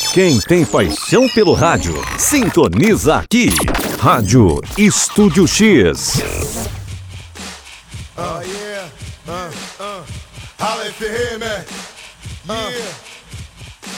Quem tem paixão pelo rádio, sintoniza aqui. Rádio Estúdio X. Holla if you hear me. Yeah.